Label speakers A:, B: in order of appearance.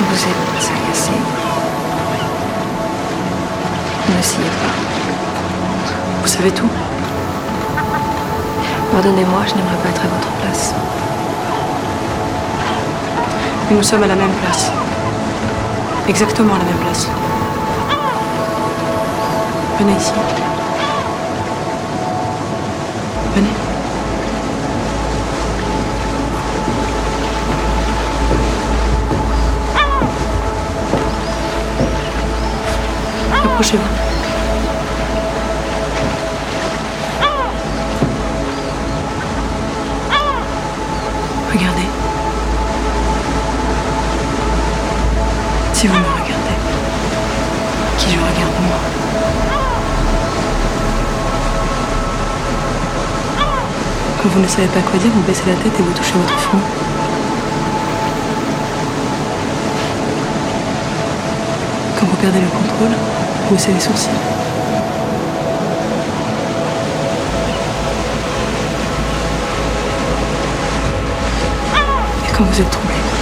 A: vous êtes agacé, ne sciez pas. Vous savez tout. Pardonnez-moi, je n'aimerais pas être à votre place. Mais nous sommes à la même place. Exactement à la même place. Venez ici. Venez. Approchez-vous. Regardez. Si vous me regardez, qui je regarde moi. Quand vous ne savez pas quoi dire, vous baissez la tête et vous touchez votre front. Quand vous perdez le contrôle, vous haussez les sourcils. Et quand vous êtes troublé,